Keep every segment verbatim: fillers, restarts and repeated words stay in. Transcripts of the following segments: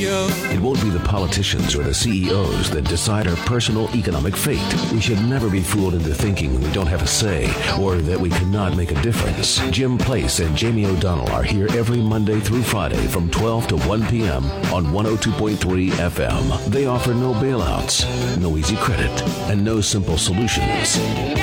you. It won't be the politicians or the C E Os that decide our personal economic fate. We should never be fooled into thinking we don't have a say or that we cannot make a difference. Jim Place and Jamie O'Donnell are here every Monday through Friday from twelve to one p.m. on one oh two point three F M. They offer no bailouts, no easy credit, and no simple solutions.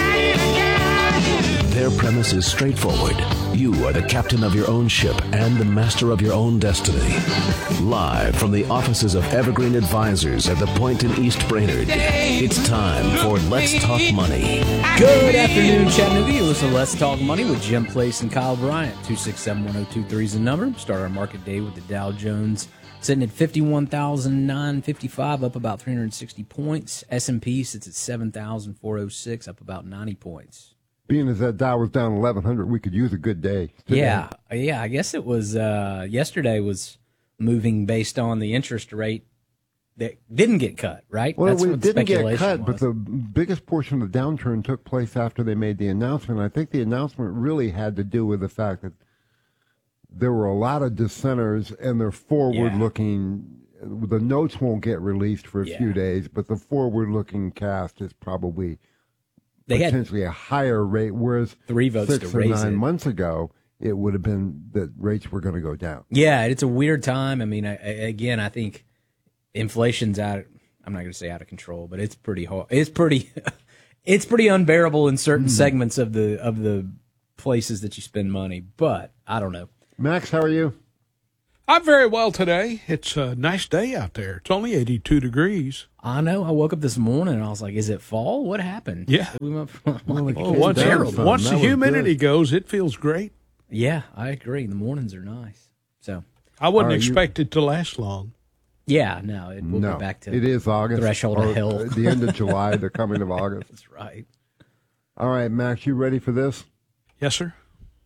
Their premise is straightforward. You are the captain of your own ship and the master of your own destiny. Live from the offices of Evergreen Advisors at the Point in East Brainerd, it's time for Let's Talk Money. Good afternoon, Chattanooga. You listen to Let's Talk Money with Jim Place and Kyle Bryant. two six seven, one oh two three is the number. Start our market day with the Dow Jones sitting at fifty-one thousand nine hundred fifty-five, up about three hundred sixty points. S and P sits at seven thousand four hundred six, up about ninety points. Being as that Dow was down eleven hundred, we could use a good day today. Yeah, yeah. I guess it was uh, yesterday was moving based on the interest rate that didn't get cut, right? Well, That's it what didn't get cut, was. but the biggest portion of the downturn took place after they made the announcement. I think the announcement really had to do with the fact that there were a lot of dissenters, and they're forward-looking. Yeah. The notes won't get released for a yeah. few days, but the forward-looking cast is probably they potentially had a higher rate, whereas three votes six to or raise nine it. months ago, it would have been that rates were going to go down. Yeah, it's a weird time. I mean, I, again, I think inflation's out. I'm not going to say out of control, but it's pretty hard. It's pretty, it's pretty unbearable in certain mm. segments of the of the places that you spend money. But I don't know. Max, how are you? I'm very well today. It's a nice day out there. It's only eighty-two degrees. I know. I woke up this morning and I was like, "Is it fall? What happened?" Yeah. We went from, well, like, oh, once terrible. once That the was humidity good. goes, it feels great. Yeah, I agree. The mornings are nice. So I wouldn't Are expect you... it to last long. Yeah, no, it will no, be back to it is August. threshold or of hell. The end of July, the coming of August. That's right. All right, Max, you ready for this? Yes, sir.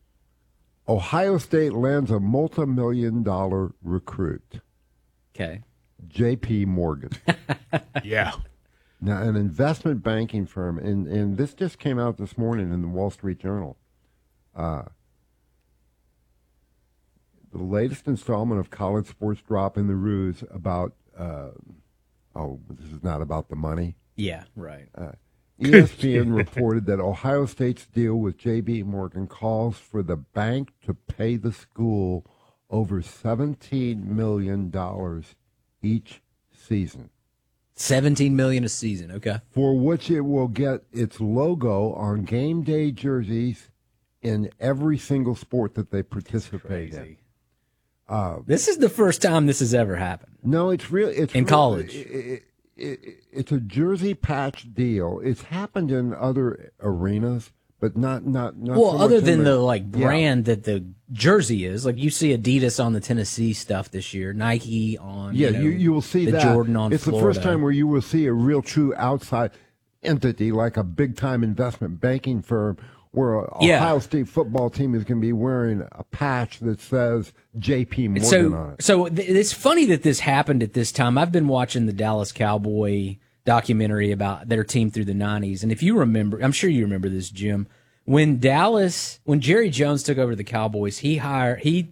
Ohio State lands a multi-million dollar recruit. Okay. J P Morgan. Yeah. Now, an investment banking firm, and, and this just came out this morning in the Wall Street Journal. Uh, the latest installment of College Sports Drop in the Ruse about, uh, oh, this is not about the money. Yeah, right. Uh, E S P N reported that Ohio State's deal with J P Morgan calls for the bank to pay the school over seventeen million dollars each season. seventeen million dollars a season, okay. For which it will get its logo on game day jerseys in every single sport that they participate in. Uh, this is the first time this has ever happened. No, it's real. It's in real, college. It, it, it, it's a jersey patch deal. It's happened in other arenas, but not not not. Well, so other much than in the the like brand yeah. that the jersey is, like you see Adidas on the Tennessee stuff this year, Nike on. Yeah, you, know, you, you will see the that. Jordan on. It's Florida. the first time where you will see a real, true outside entity like a big time investment banking firm, where a yeah. Ohio State football team is going to be wearing a patch that says J P Morgan so, on it. So th- it's funny that this happened at this time. I've been watching the Dallas Cowboy documentary about their team through the nineties, and if you remember, I'm sure you remember this, Jim. When Dallas, when Jerry Jones took over the Cowboys, he hired, he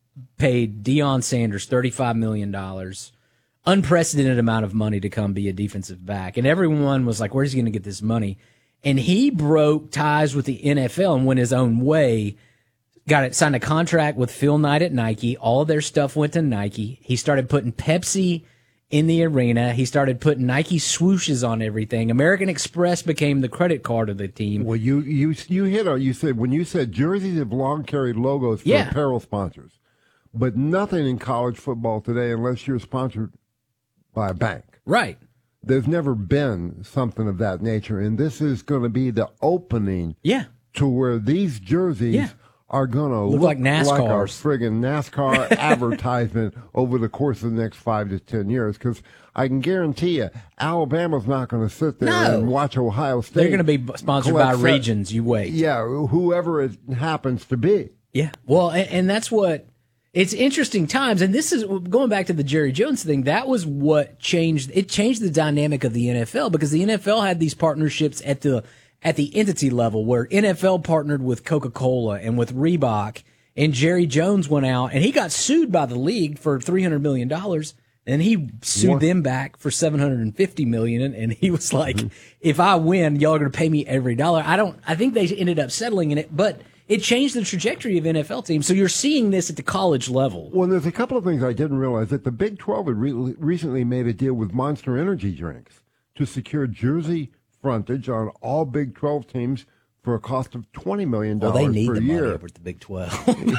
paid Deion Sanders thirty-five million dollars, unprecedented amount of money to come be a defensive back, and everyone was like, "Where's he going to get this money?" And he broke ties with the N F L and went his own way. Got it, signed a contract with Phil Knight at Nike. All of their stuff went to Nike. He started putting Pepsi in the arena. He started putting Nike swooshes on everything. American Express became the credit card of the team. Well, you you you hit on. You said when you said jerseys have long carried logos for yeah. apparel sponsors, but nothing in college football today unless you're sponsored by a bank. Right. There's never been something of that nature, and this is going to be the opening yeah. to where these jerseys yeah. are going to look, look like NASCAR. like a friggin' NASCAR advertisement over the course of the next five to ten years, because I can guarantee you Alabama's not going to sit there no. and watch Ohio State. They're going to be sponsored by regions, you wait. Yeah, whoever it happens to be. Yeah, well, and, and that's what... It's interesting times, and this is going back to the Jerry Jones thing. That was what changed. It changed the dynamic of the N F L because the N F L had these partnerships at the at the entity level, where N F L partnered with Coca-Cola and with Reebok, and Jerry Jones went out and he got sued by the league for three hundred million dollars. And he sued What? them back for seven hundred fifty million dollars, and he was like, Mm-hmm. if I win, y'all are going to pay me every dollar. I don't, I think they ended up settling in it, but it changed the trajectory of N F L teams. So you're seeing this at the college level. Well, there's a couple of things I didn't realize that the Big twelve had re- recently made a deal with Monster Energy drinks to secure jersey frontage on all Big twelve teams for a cost of twenty million dollars Well, they need per the year. money over at the Big twelve.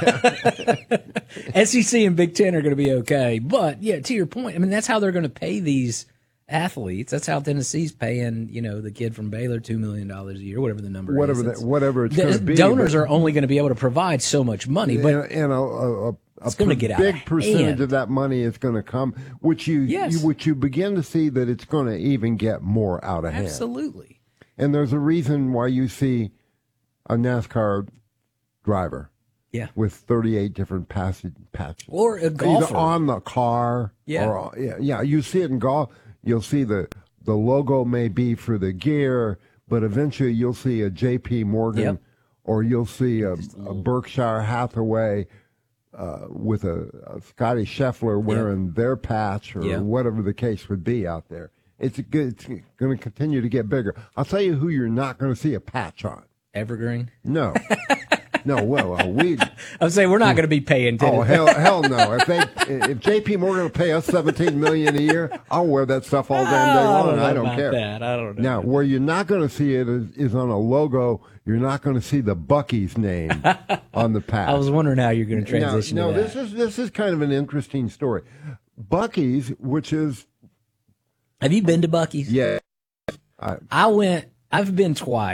S E C and Big Ten are going to be okay. But, yeah, to your point, I mean, that's how they're going to pay these athletes. That's how Tennessee's paying, you know, the kid from Baylor two million dollars a year, whatever the number Whatever is. that, It's- whatever it's the going to be. donors but- are only going to be able to provide so much money. But and, and a, a, a, It's a gonna per- get out big of percentage hand. of that money is going to come, which you, Yes. you which you begin to see that it's going to even get more out of hand. absolutely. And there's a reason why you see a NASCAR driver Yeah. with thirty-eight different passage patches, Or a golfer. either on the car, Yeah. or yeah, yeah. You see it in golf. You'll see the the logo may be for the gear, but eventually you'll see a J P Morgan, Yep. or you'll see a, a Berkshire Hathaway uh, with a, a Scotty Scheffler wearing their patch, or Yep. whatever the case would be out there. It's a good, it's going to continue to get bigger. I'll tell you who you're not going to see a patch on. Evergreen. No, no. Well, well we. I'm saying we're not going to be paying Oh Tennis. hell, hell no! If they, if J P Morgan will pay us seventeen million a year, I'll wear that stuff all damn day I long. don't know I don't about care. that. I don't know. Now, where you're not going to see it is, is on a logo. You're not going to see the Buc-ee's name on the patch. I was wondering how you're going to transition No, to no, that. this is this is kind of an interesting story. Buc-ee's, which is Have you been to Buc-ee's? yeah, I went. I've been twice.